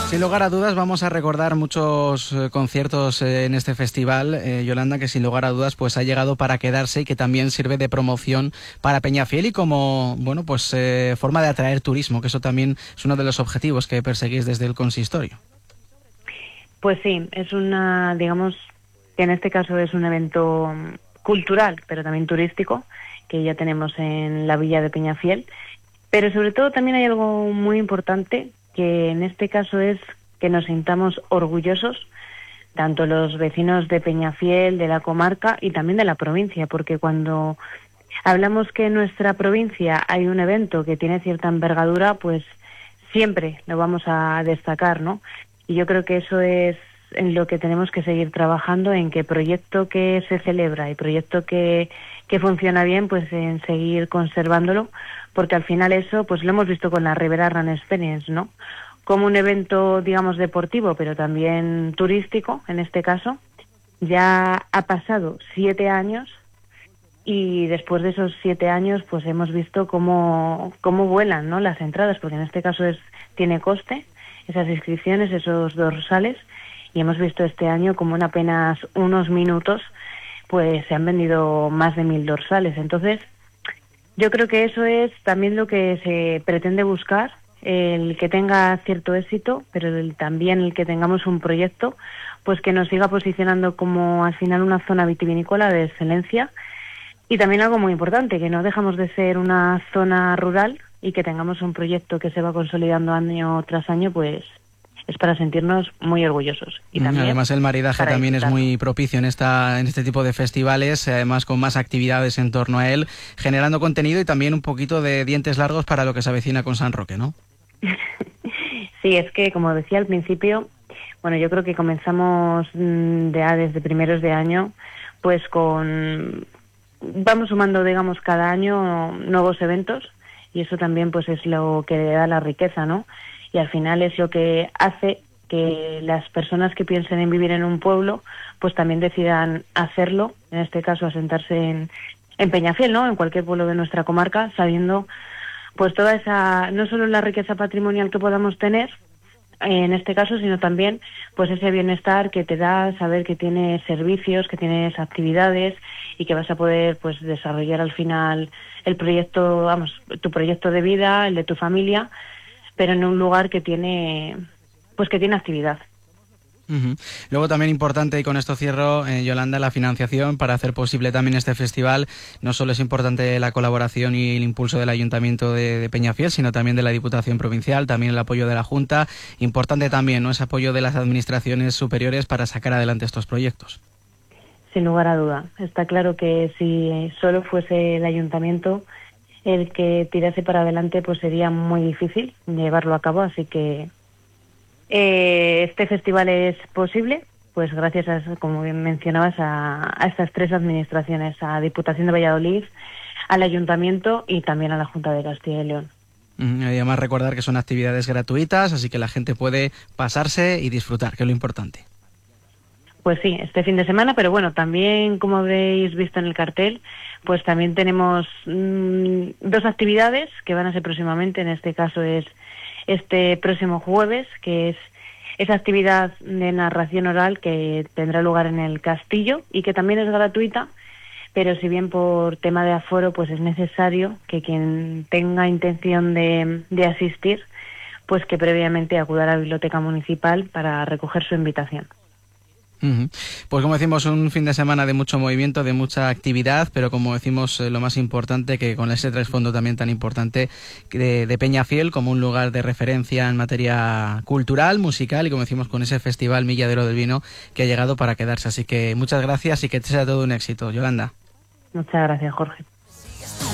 Sin lugar a dudas vamos a recordar muchos conciertos en este festival, Yolanda, que sin lugar a dudas pues ha llegado para quedarse y que también sirve de promoción para Peñafiel y como forma de atraer turismo, que eso también es uno de los objetivos que perseguís desde el consistorio. Pues sí, es digamos que en este caso es un evento cultural, pero también turístico, que ya tenemos en la villa de Peñafiel, pero sobre todo también hay algo muy importante, que en este caso es que nos sintamos orgullosos, tanto los vecinos de Peñafiel, de la comarca y también de la provincia, porque cuando hablamos que en nuestra provincia hay un evento que tiene cierta envergadura, pues siempre lo vamos a destacar, ¿no? Y yo creo que eso es en lo que tenemos que seguir trabajando, en que proyecto que se celebra y proyecto que funciona bien, pues en seguir conservándolo, porque al final eso pues lo hemos visto con la Ribera Run Experience, ¿no? Como un evento, digamos, deportivo, pero también turístico, en este caso, ya ha pasado 7 años y después de esos 7 años pues hemos visto cómo vuelan, ¿no?, las entradas, porque en este caso tiene coste, esas inscripciones, esos dorsales, y hemos visto este año como en apenas unos minutos pues se han vendido más de 1000 dorsales. Entonces, yo creo que eso es también lo que se pretende buscar, el que tenga cierto éxito, pero también el que tengamos un proyecto pues que nos siga posicionando como al final una zona vitivinícola de excelencia, y también algo muy importante, que no dejamos de ser una zona rural y que tengamos un proyecto que se va consolidando año tras año, pues es para sentirnos muy orgullosos. Y también además el maridaje también es muy propicio en este tipo de festivales, además con más actividades en torno a él, generando contenido y también un poquito de dientes largos para lo que se avecina con San Roque, ¿no? Sí, es que como decía al principio, bueno, yo creo que comenzamos desde primeros de año, pues vamos sumando, digamos, cada año nuevos eventos, y eso también pues es lo que le da la riqueza, ¿no? Y al final es lo que hace que las personas que piensen en vivir en un pueblo pues también decidan hacerlo, en este caso asentarse en Peñafiel, ¿no?, en cualquier pueblo de nuestra comarca, sabiendo pues toda esa, no solo la riqueza patrimonial que podamos tener en este caso, sino también pues ese bienestar que te da saber que tienes servicios, que tienes actividades y que vas a poder pues desarrollar al final el proyecto, tu proyecto de vida, el de tu familia, pero en un lugar que tiene actividad. Uh-huh. Luego también importante, y con esto cierro, Yolanda, la financiación para hacer posible también este festival. No solo es importante la colaboración y el impulso del Ayuntamiento de Peñafiel, sino también de la Diputación Provincial, también el apoyo de la Junta. Importante también, ¿no?, ese apoyo de las administraciones superiores para sacar adelante estos proyectos. Sin lugar a duda. Está claro que si solo fuese el Ayuntamiento el que tirase para adelante, pues sería muy difícil llevarlo a cabo, así que este festival es posible pues gracias a, como bien mencionabas, a estas 3 administraciones, a Diputación de Valladolid, al Ayuntamiento y también a la Junta de Castilla y León. Y además recordar que son actividades gratuitas, así que la gente puede pasarse y disfrutar, que es lo importante. Pues sí, este fin de semana, pero bueno, también, como habréis visto en el cartel, pues también tenemos 2 actividades que van a ser próximamente. En este caso es este próximo jueves, que es esa actividad de narración oral que tendrá lugar en el Castillo y que también es gratuita, pero si bien por tema de aforo pues es necesario que quien tenga intención de asistir, pues que previamente acuda a la Biblioteca Municipal para recoger su invitación. Uh-huh. Pues como decimos, un fin de semana de mucho movimiento, de mucha actividad, pero como decimos, lo más importante, que con ese trasfondo también tan importante de Peñafiel como un lugar de referencia en materia cultural, musical, y como decimos, con ese festival Milladero del Vino que ha llegado para quedarse. Así que muchas gracias y que sea todo un éxito, Yolanda. Muchas gracias, Jorge.